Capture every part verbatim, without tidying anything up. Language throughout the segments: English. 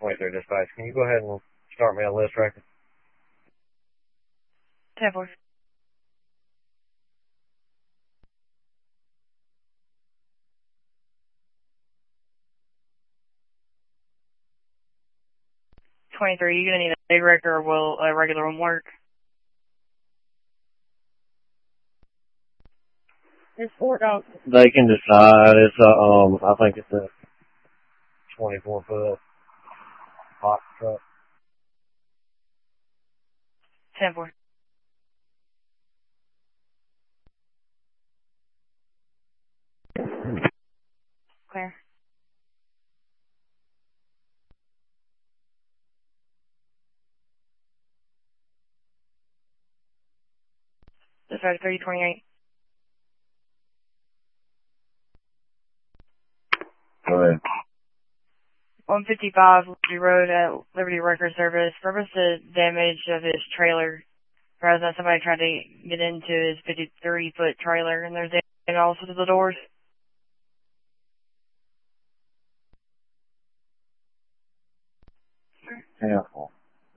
twenty-three dispatch. Can you go ahead and start me a list record? ten four. twenty-three, you gonna need a big record or will a regular one work? It's four dogs. They can decide. It's a, um, I think it's a twenty-four foot box truck. ten four. Clear. Dispatch thirty twenty-eight. Go ahead. one fifty-five Liberty Road at Liberty Record Service. Purpose of damage of his trailer. Rather than somebody tried to get into his fifty-three foot trailer and there's damage also to the doors. Careful.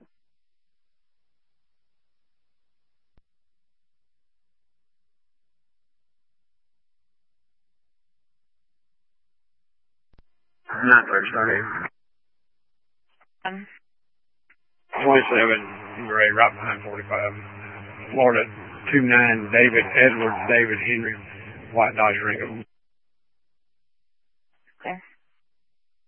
Nine thirty started. Um, Twenty-seven, Ray, right behind forty-five. Florida two nine, David Edwards, David Henry, White Dodge Ringo.